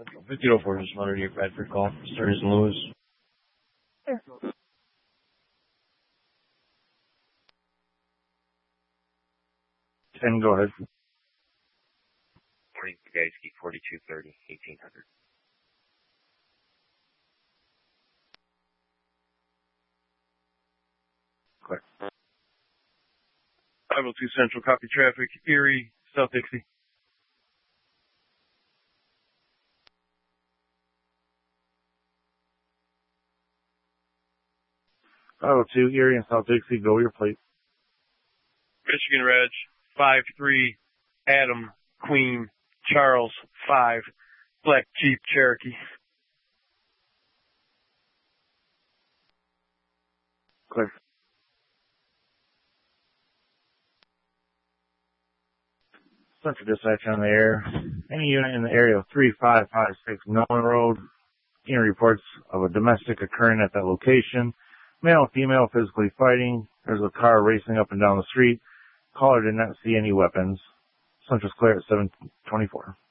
5004, just monitoring your Bradford call. Sturgis and Lewis. Sure. 10, go ahead. Morning, guys. Keep 4230, 1800. Clear. 502 Central, copy traffic. Erie, South Dixie. 502 Erie and South Dixie, go your plate. Michigan Reg, 53, Adam, Queen, Charles, 5, Black Jeep Cherokee. Clear. Central Dispatch on the air. Any unit in the area of 3556 Nolan Road, any reports of a domestic occurring at that location. Male, female, physically fighting. There's a car racing up and down the street. Caller did not see any weapons. Central's clear at 724.